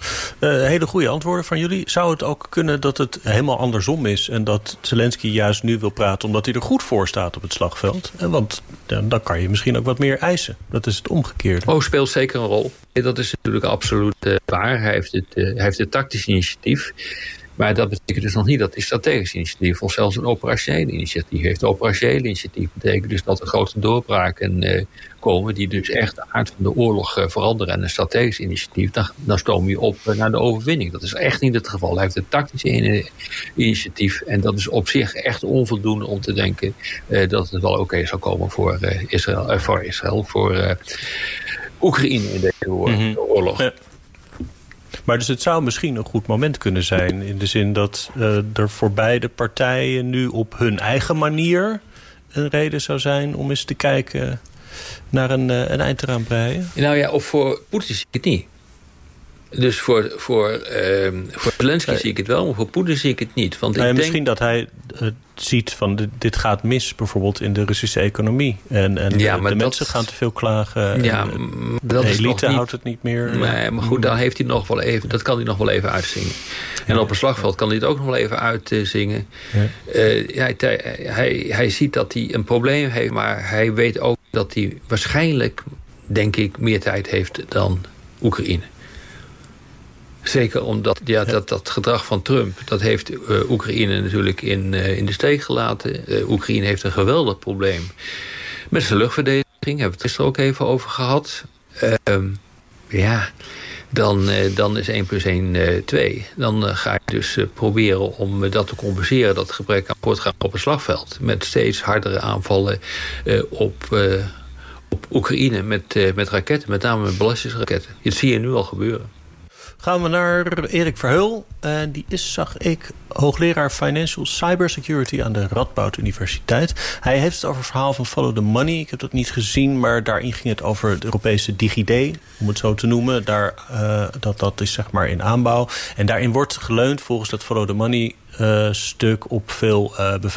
Speaker 23: Hele goede antwoorden van jullie. Zou het ook kunnen dat het helemaal andersom is en dat Zelensky juist nu wil praten omdat hij er goed voor staat op het slagveld? Want dan kan je misschien ook wat meer eisen. Dat is het omgekeerde.
Speaker 25: Oh, speelt zeker een rol. Dat is natuurlijk absoluut waar. Hij heeft het tactisch initiatief. Maar dat betekent dus nog niet dat hij strategisch initiatief of zelfs een operationeel initiatief heeft. Operationeel initiatief betekent dus dat er grote doorbraken komen die dus echt de aard van de oorlog veranderen. En een strategisch initiatief, dan stoom je op naar de overwinning. Dat is echt niet het geval. Hij heeft een tactisch initiatief en dat is op zich echt onvoldoende om te denken dat het wel oké zal komen voor Israël, voor Oekraïne in deze oorlog.
Speaker 23: Ja. Maar dus het zou misschien een goed moment kunnen zijn in de zin dat er voor beide partijen nu op hun eigen manier een reden zou zijn om eens te kijken naar een eind eraan breien.
Speaker 25: Nou ja, of voor Poetin zie ik het niet. Dus voor Zelensky zie ik het wel, maar voor Poetin zie ik het niet. Want
Speaker 23: misschien dat hij ziet van dit gaat mis bijvoorbeeld in de Russische economie. En de mensen gaan te veel klagen.
Speaker 25: Ja,
Speaker 23: de elite houdt het niet meer.
Speaker 25: Nee, maar goed, dan heeft hij nog wel even, dat kan hij nog wel even uitzingen. En op een slagveld kan hij het ook nog wel even uitzingen. Ja. Hij ziet dat hij een probleem heeft, maar hij weet ook dat hij waarschijnlijk, denk ik, meer tijd heeft dan Oekraïne. Zeker omdat dat gedrag van Trump, dat heeft Oekraïne natuurlijk in de steek gelaten. Oekraïne heeft een geweldig probleem met zijn luchtverdediging. Hebben we het gisteren ook even over gehad. Dan is 1 + 1 2. Dan ga je dus proberen om dat te compenseren, dat gebrek aan voortgang op het slagveld. Met steeds hardere aanvallen op Oekraïne met raketten, met name met ballistische raketten. Dat zie je nu al gebeuren.
Speaker 23: Gaan we naar Erik Verheul. Die is, zag ik, hoogleraar Financial Cybersecurity aan de Radboud Universiteit. Hij heeft het over het verhaal van Follow the Money. Ik heb dat niet gezien, maar daarin ging het over het Europese DigiD, om het zo te noemen. Dat is zeg maar in aanbouw. En daarin wordt geleund volgens dat Follow the Money stuk op veel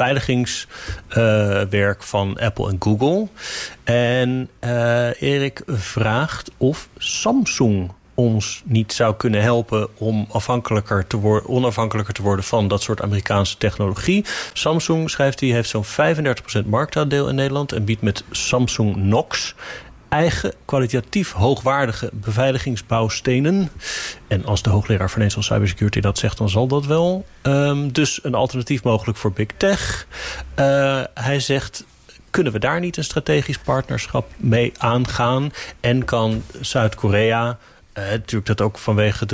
Speaker 23: beveiligingswerk van Apple en Google. En Erik vraagt of Samsung ons niet zou kunnen helpen om onafhankelijker te worden van dat soort Amerikaanse technologie. Samsung, schrijft hij, heeft zo'n 35% marktaandeel in Nederland en biedt met Samsung Knox eigen kwalitatief hoogwaardige beveiligingsbouwstenen. En als de hoogleraar Financial Cybersecurity dat zegt, dan zal dat wel. Dus een alternatief mogelijk voor Big Tech. Hij zegt, kunnen we daar niet een strategisch partnerschap mee aangaan? En kan Zuid-Korea, natuurlijk dat ook vanwege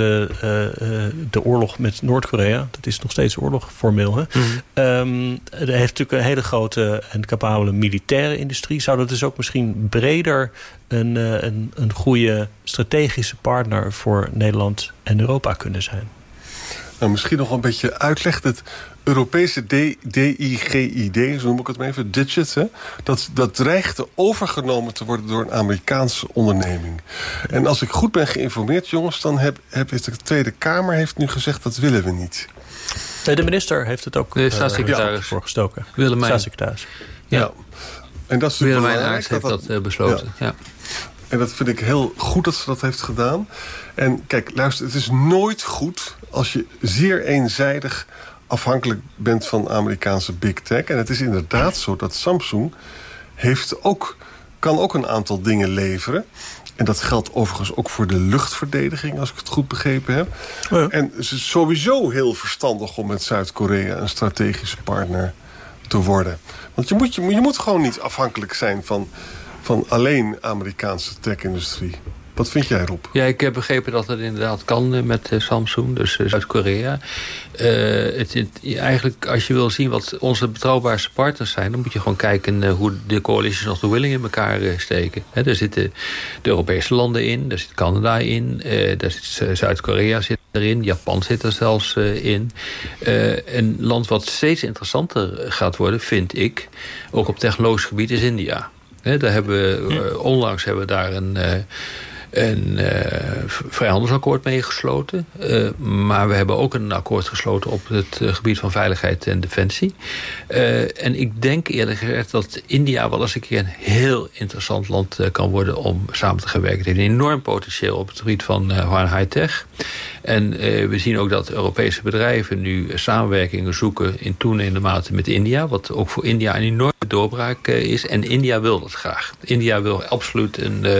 Speaker 23: de oorlog met Noord-Korea, dat is nog steeds oorlog formeel, hè? Er heeft natuurlijk een hele grote en capabele militaire industrie. Zou dat dus ook misschien breder een goede strategische partner voor Nederland en Europa kunnen zijn?
Speaker 24: Nou, misschien nog een beetje uitleg. Het Europese DIGID, zo noem ik het maar even, Digit, hè, dat dreigt overgenomen te worden door een Amerikaanse onderneming. En als ik goed ben geïnformeerd, jongens, dan heeft de Tweede Kamer heeft nu gezegd, dat willen we niet.
Speaker 23: De minister heeft het ook voorgestoken.
Speaker 25: Staatssecretaris.
Speaker 24: Ja. En dat is
Speaker 25: Willemijn Aarts heeft dat besloten. Ja.
Speaker 24: En dat vind ik heel goed dat ze dat heeft gedaan. En kijk, luister, het is nooit goed als je zeer eenzijdig afhankelijk bent van Amerikaanse big tech. En het is inderdaad zo dat Samsung kan ook een aantal dingen leveren. En dat geldt overigens ook voor de luchtverdediging, als ik het goed begrepen heb. Ja. En het is sowieso heel verstandig om met Zuid-Korea een strategische partner te worden. Want je moet gewoon niet afhankelijk zijn van alleen Amerikaanse tech-industrie. Wat vind jij, Rob?
Speaker 25: Ja, ik heb begrepen dat het inderdaad kan met Samsung, dus Zuid-Korea. Eigenlijk, als je wil zien wat onze betrouwbaarste partners zijn, dan moet je gewoon kijken hoe de coalitions of the willing in elkaar steken. Daar zitten de Europese landen in, daar zit Canada in, daar zit Zuid-Korea zit erin, Japan zit er zelfs in. Een land wat steeds interessanter gaat worden, vind ik, ook op technologisch gebied, is India. Daar onlangs hebben we daar een vrijhandelsakkoord mee gesloten. Maar we hebben ook een akkoord gesloten op het gebied van veiligheid en defensie. En ik denk eerlijk gezegd dat India wel eens een keer een heel interessant land kan worden om samen te gaan werken. Het heeft een enorm potentieel op het gebied van high-tech. En we zien ook dat Europese bedrijven nu samenwerkingen zoeken in toenemende mate met India. Wat ook voor India een enorme doorbraak is. En India wil dat graag. India wil absoluut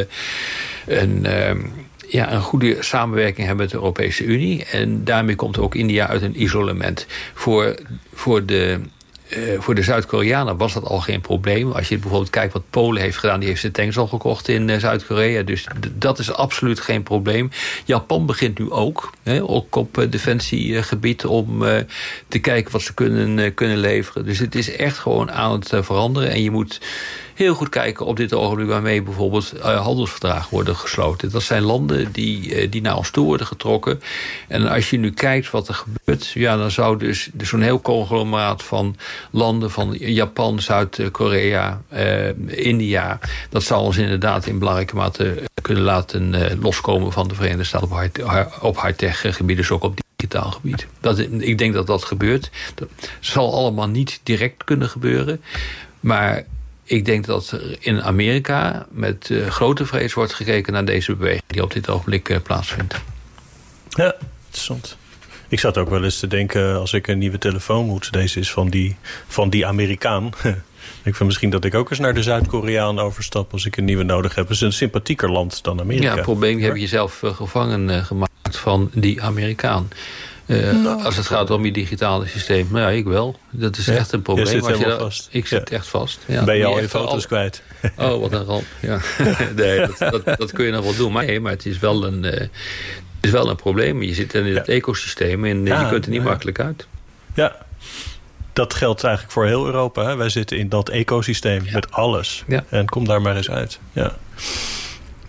Speaker 25: een goede samenwerking hebben met de Europese Unie. En daarmee komt ook India uit een isolement. Voor de Zuid-Koreanen was dat al geen probleem. Als je bijvoorbeeld kijkt wat Polen heeft gedaan, die heeft zijn tanks al gekocht in Zuid-Korea. Dus dat is absoluut geen probleem. Japan begint nu ook op defensiegebied om te kijken wat ze kunnen leveren. Dus het is echt gewoon aan het veranderen. En je moet heel goed kijken op dit ogenblik waarmee bijvoorbeeld handelsverdragen worden gesloten. Dat zijn landen die naar ons toe worden getrokken. En als je nu kijkt wat er gebeurt, ja, dan zou dus zo'n heel conglomeraat van landen van Japan, Zuid-Korea, India, dat zou ons inderdaad in belangrijke mate kunnen laten loskomen van de Verenigde Staten op high-tech gebied, dus ook op digitaal gebied. Ik denk dat dat gebeurt. Dat zal allemaal niet direct kunnen gebeuren, maar ik denk dat er in Amerika met grote vrees wordt gekeken naar deze beweging die op dit ogenblik plaatsvindt.
Speaker 23: Ja, interessant. Ik zat ook wel eens te denken, als ik een nieuwe telefoon moet, deze is van die Amerikaan. Ik vind misschien dat ik ook eens naar de Zuid-Koreaan overstap als ik een nieuwe nodig heb. Het is een sympathieker land dan Amerika.
Speaker 25: Ja, het probleem heb je zelf gevangen gemaakt van die Amerikaan. Als het gaat om je digitale systeem. Nou ja, ik wel. Dat is echt een probleem.
Speaker 23: Je zit helemaal vast.
Speaker 25: Ik zit echt vast. Ja,
Speaker 23: ben je al je foto's kwijt?
Speaker 25: Oh, wat een ramp. Ja. Nee, dat kun je nog wel doen. Maar het is wel een probleem. Je zit in het ecosysteem en je kunt er niet makkelijk uit.
Speaker 23: Ja, dat geldt eigenlijk voor heel Europa. Hè? Wij zitten in dat ecosysteem met alles. Ja. En kom daar maar eens uit. Ja.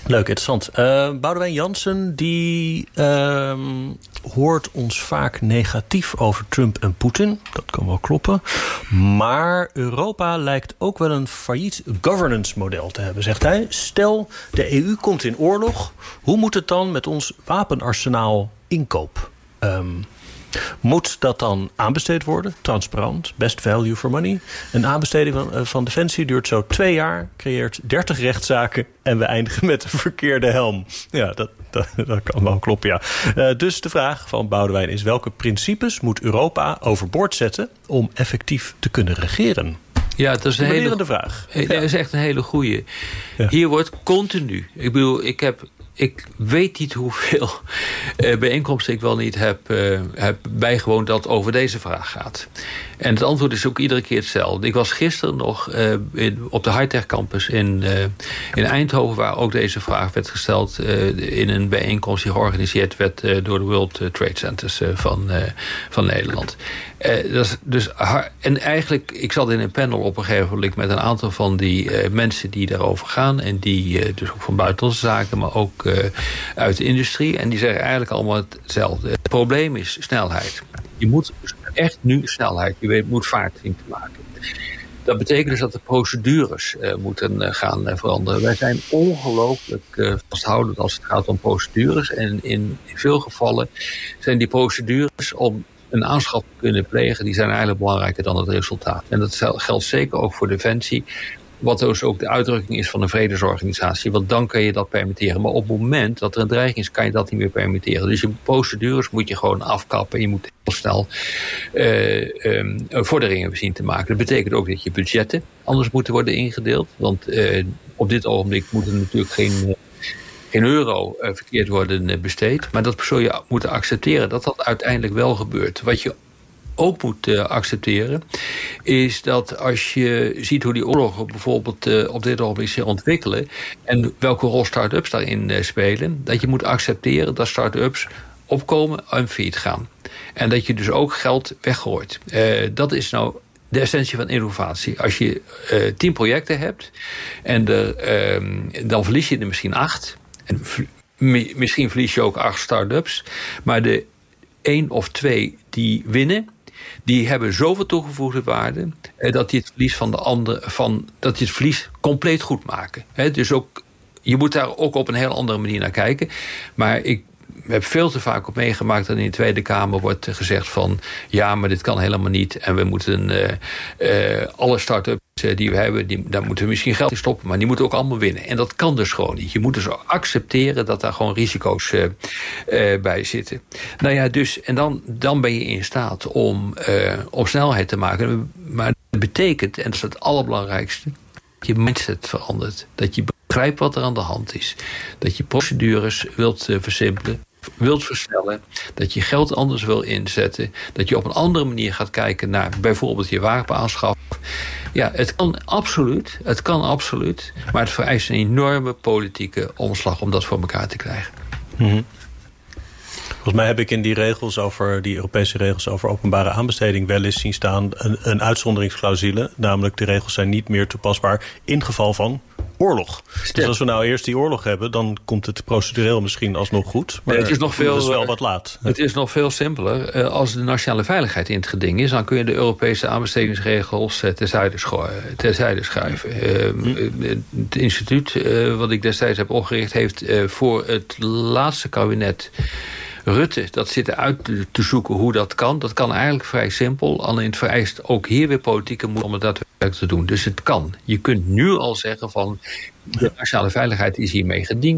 Speaker 23: Leuk, interessant. Boudewijn Jansen die hoort ons vaak negatief over Trump en Poetin. Dat kan wel kloppen. Maar Europa lijkt ook wel een failliet governance model te hebben, zegt hij. Stel, de EU komt in oorlog. Hoe moet het dan met ons wapenarsenaal inkoop? Moet dat dan aanbesteed worden? Transparant, best value for money. Een aanbesteding van Defensie duurt zo 2 jaar... creëert 30 rechtszaken en we eindigen met een verkeerde helm. Ja, dat kan wel kloppen, ja. Dus de vraag van Boudewijn is... welke principes moet Europa overboord zetten... om effectief te kunnen regeren?
Speaker 25: Ja, dat is een hele
Speaker 23: vraag.
Speaker 25: Dat is echt een hele goeie. Ja. Hier wordt continu... Ik bedoel, ik weet niet hoeveel bijeenkomsten ik wel niet heb bijgewoond dat over deze vraag gaat. En het antwoord is ook iedere keer hetzelfde. Ik was gisteren nog op de Hightech Campus in Eindhoven, waar ook deze vraag werd gesteld in een bijeenkomst die georganiseerd werd door de World Trade Centers van Nederland. En eigenlijk, ik zat in een panel op een gegeven moment met een aantal van die mensen die daarover gaan. En die dus ook van buitenlandse zaken, maar ook uit de industrie. En die zeggen eigenlijk allemaal hetzelfde. Het probleem is snelheid. Je moet dus echt nu snelheid. Je moet vaart zien te maken. Dat betekent dus dat de procedures moeten gaan veranderen. Wij zijn ongelooflijk vasthoudend als het gaat om procedures. En in veel gevallen zijn die procedures om een aanschaf te kunnen plegen, die zijn eigenlijk belangrijker dan het resultaat. En dat geldt zeker ook voor Defensie. Wat dus ook de uitdrukking is van een vredesorganisatie. Want dan kan je dat permitteren. Maar op het moment dat er een dreiging is, kan je dat niet meer permitteren. Dus je procedures moet je gewoon afkappen. Je moet heel snel vorderingen zien te maken. Dat betekent ook dat je budgetten anders moeten worden ingedeeld. Want op dit ogenblik moet er natuurlijk geen euro verkeerd worden besteed. Maar dat zul je moeten accepteren dat dat uiteindelijk wel gebeurt. Wat je ook moet accepteren, is dat als je ziet hoe die oorlogen bijvoorbeeld op dit ogenblik zich ontwikkelen en welke rol start-ups daarin spelen, dat je moet accepteren dat start-ups opkomen en failliet gaan. En dat je dus ook geld weggooit. Dat is nou de essentie van innovatie. Als je 10 projecten hebt en dan verlies je er misschien 8. En misschien verlies je ook 8 start-ups. Maar de 1 of 2 die winnen, die hebben zoveel toegevoegde waarde dat die het verlies van de andere, dat die het verlies compleet goed maken. Dus ook, je moet daar ook op een heel andere manier naar kijken. Maar ik heb veel te vaak op meegemaakt dat in de Tweede Kamer wordt gezegd van ja, maar dit kan helemaal niet. En we moeten alle start-ups die we hebben, daar moeten we misschien geld in stoppen, maar die moeten ook allemaal winnen. En dat kan dus gewoon niet. Je moet dus accepteren dat daar gewoon risico's bij zitten. Nou ja, dus, en dan ben je in staat om snelheid te maken. Maar dat betekent, en dat is het allerbelangrijkste, dat je mindset verandert. Dat je begrijpt wat er aan de hand is. Dat je procedures wilt versimpelen, wilt versnellen, dat je geld anders wil inzetten, dat je op een andere manier gaat kijken naar bijvoorbeeld je wapenaanschaf. Ja, het kan absoluut, maar het vereist een enorme politieke omslag om dat voor elkaar te krijgen.
Speaker 23: Mm-hmm. Volgens mij heb ik in die Europese regels over openbare aanbesteding wel eens zien staan een uitzonderingsclausule. Namelijk de regels zijn niet meer toepasbaar in geval van oorlog. Dus als we nou eerst die oorlog hebben, dan komt het procedureel misschien alsnog goed. Maar het is wel wat laat.
Speaker 25: Het is nog veel simpeler. Als de nationale veiligheid in het geding is, dan kun je de Europese aanbestedingsregels terzijde schuiven. Het instituut wat ik destijds heb opgericht heeft voor het laatste kabinet Rutte dat zitten uit te zoeken hoe dat kan. Dat kan eigenlijk vrij simpel. Alleen het vereist ook hier weer politieke moed om het daadwerkelijk te doen. Dus het kan. Je kunt nu al zeggen van de nationale veiligheid is hier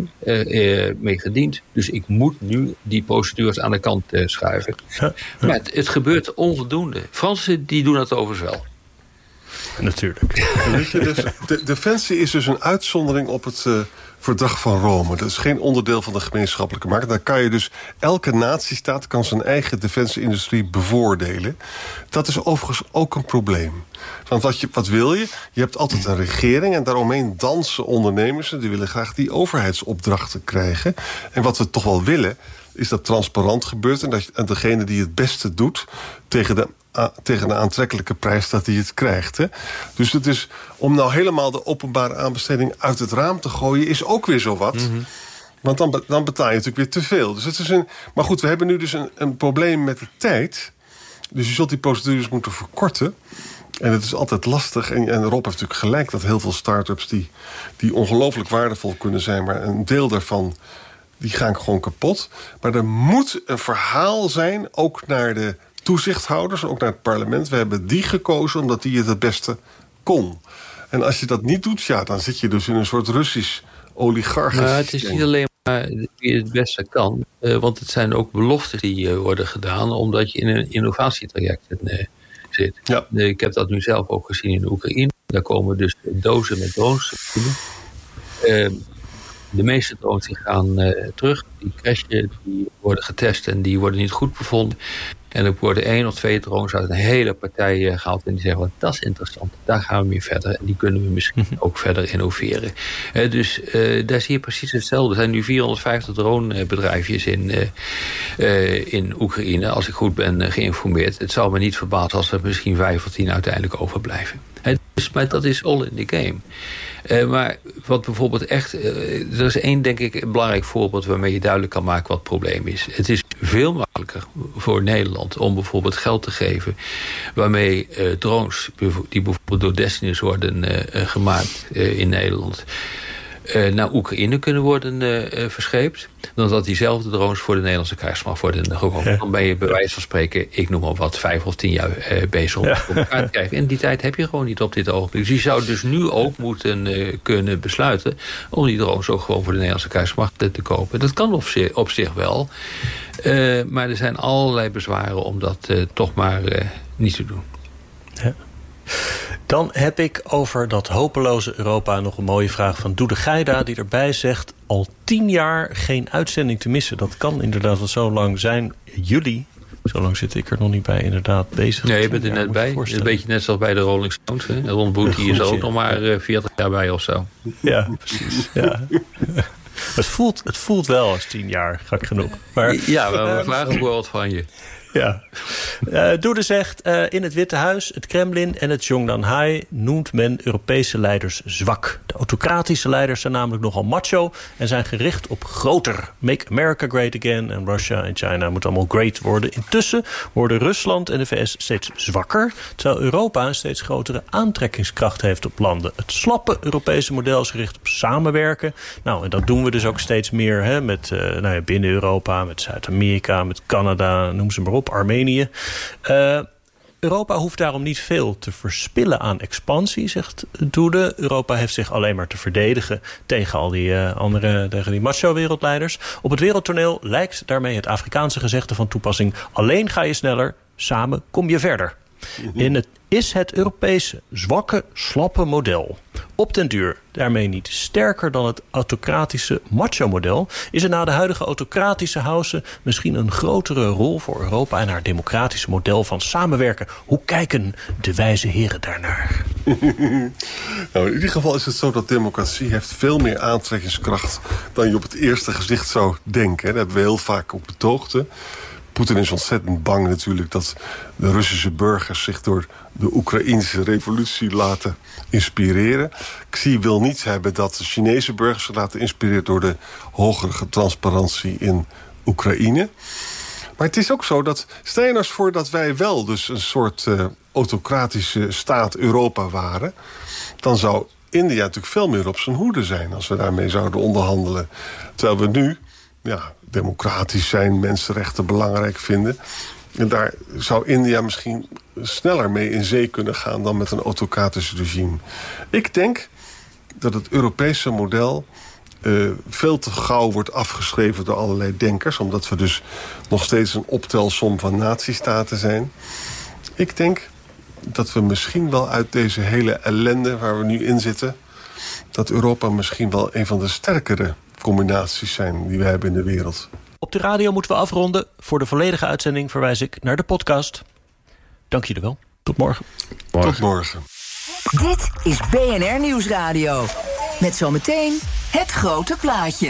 Speaker 25: mee gediend. Dus ik moet nu die procedures aan de kant schuiven. Ja. Maar het gebeurt onvoldoende. Fransen die doen dat overigens wel.
Speaker 23: Natuurlijk.
Speaker 24: Weet je, de Defensie is dus een uitzondering op het Verdrag van Rome. Dat is geen onderdeel van de gemeenschappelijke markt. Daar kan je dus, elke natiestaat kan zijn eigen defensieindustrie bevoordelen. Dat is overigens ook een probleem. Want wat wil je? Je hebt altijd een regering en daaromheen dansen ondernemers. Die willen graag die overheidsopdrachten krijgen. En wat we toch wel willen, is dat transparant gebeurt en dat degene die het beste doet tegen de tegen een aantrekkelijke prijs dat hij het krijgt. Hè? Dus het is, om nou helemaal de openbare aanbesteding uit het raam te gooien, is ook weer zo wat. Mm-hmm. Want dan betaal je natuurlijk weer te veel. Dus het is maar goed, we hebben nu dus een probleem met de tijd. Dus je zult die procedures moeten verkorten. En het is altijd lastig. En Rob heeft natuurlijk gelijk dat heel veel start-ups die ongelooflijk waardevol kunnen zijn, maar een deel daarvan die gaan gewoon kapot. Maar er moet een verhaal zijn, ook naar de toezichthouders, ook naar het parlement. We hebben die gekozen omdat die het beste kon. En als je dat niet doet, ja, dan zit je dus in een soort Russisch oligarchisch systeem.
Speaker 25: Het is niet alleen maar wie het beste kan. Want het zijn ook beloften die worden gedaan, omdat je in een innovatietraject zit. Ja. Ik heb dat nu zelf ook gezien in Oekraïne. Daar komen dus dozen met drones. De meeste drones die gaan terug. Die crashen, die worden getest en die worden niet goed bevonden. En er worden 1 of 2 drones uit een hele partij gehaald. En die zeggen, dat is interessant. Daar gaan we mee verder. En die kunnen we misschien ook verder innoveren. Dus daar zie je precies hetzelfde. Er zijn nu 450 dronebedrijfjes in Oekraïne. Als ik goed ben geïnformeerd. Het zou me niet verbazen als er misschien 5 of 10 uiteindelijk overblijven. Maar dat is all in the game. Maar wat bijvoorbeeld echt... er is één, denk ik, een belangrijk voorbeeld waarmee je duidelijk kan maken wat het probleem is. Het is veel makkelijker voor Nederland om bijvoorbeeld geld te geven waarmee drones, die bijvoorbeeld door Destinus worden gemaakt in Nederland, naar Oekraïne kunnen worden verscheept, dan dat diezelfde drones voor de Nederlandse krijgsmacht worden gekomen. Ja. Dan ben je bij wijze van spreken, ik noem maar wat, 5 of 10 jaar bezig om elkaar te krijgen. En die tijd heb je gewoon niet op dit ogenblik. Dus je zou dus nu ook moeten kunnen besluiten om die drones ook gewoon voor de Nederlandse krijgsmacht te kopen. Dat kan op zich wel. Maar er zijn allerlei bezwaren om dat toch maar niet te doen.
Speaker 23: Ja. Dan heb ik over dat hopeloze Europa nog een mooie vraag van Doede Geida, die erbij zegt, al 10 jaar geen uitzending te missen. Dat kan inderdaad wel zo lang zijn. Jullie, zo lang zit ik er nog niet bij, inderdaad bezig.
Speaker 25: Nee, je bent er net bij. Een beetje net zoals bij de Rolling Stones. Hè? Ron Boot is er ook nog maar 40 jaar bij of zo.
Speaker 23: Ja, precies. Ja. Het voelt wel als 10 jaar, gek genoeg. Maar,
Speaker 25: ja, we vragen voor wat van je.
Speaker 23: Ja. Doede zegt, in het Witte Huis, het Kremlin en het Zhongnanhai noemt men Europese leiders zwak. De autocratische leiders zijn namelijk nogal macho en zijn gericht op groter. Make America great again en Russia en China moeten allemaal great worden. Intussen worden Rusland en de VS steeds zwakker, terwijl Europa een steeds grotere aantrekkingskracht heeft op landen. Het slappe Europese model is gericht op samenwerken. Nou, en dat doen we dus ook steeds meer, hè, met binnen Europa, met Zuid-Amerika, met Canada, noem ze maar op. Armenië. Europa hoeft daarom niet veel te verspillen aan expansie, zegt Doede. Europa heeft zich alleen maar te verdedigen tegen al die tegen die macho-wereldleiders. Op het wereldtoneel lijkt daarmee het Afrikaanse gezegde van toepassing: alleen ga je sneller, samen kom je verder. Is het Europese zwakke, slappe model op den duur daarmee niet sterker dan het autocratische macho-model? Is er na de huidige autocratische house misschien een grotere rol voor Europa en haar democratische model van samenwerken? Hoe kijken de wijze heren daarnaar?
Speaker 24: Nou, in ieder geval is het zo dat democratie heeft veel meer aantrekkingskracht dan je op het eerste gezicht zou denken. Dat hebben we heel vaak op betoogd. Poetin is ontzettend bang natuurlijk dat de Russische burgers zich door de Oekraïnse revolutie laten inspireren. Xi wil niet hebben dat de Chinese burgers zich laten inspireren door de hogere transparantie in Oekraïne. Maar het is ook zo dat, stel je nou eens voor dat wij wel dus een soort autocratische staat Europa waren, dan zou India natuurlijk veel meer op zijn hoede zijn als we daarmee zouden onderhandelen. Terwijl we nu democratisch zijn, mensenrechten belangrijk vinden. En daar zou India misschien sneller mee in zee kunnen gaan dan met een autocratisch regime. Ik denk dat het Europese model veel te gauw wordt afgeschreven door allerlei denkers, omdat we dus nog steeds een optelsom van natiestaten zijn. Ik denk dat we misschien wel uit deze hele ellende waar we nu in zitten, dat Europa misschien wel een van de sterkere combinaties zijn die we hebben in de wereld.
Speaker 23: Op de radio moeten we afronden. Voor de volledige uitzending verwijs ik naar de podcast. Dank jullie wel. Tot morgen.
Speaker 24: Tot morgen.
Speaker 21: Dit is BNR Nieuwsradio. Met zometeen het grote plaatje.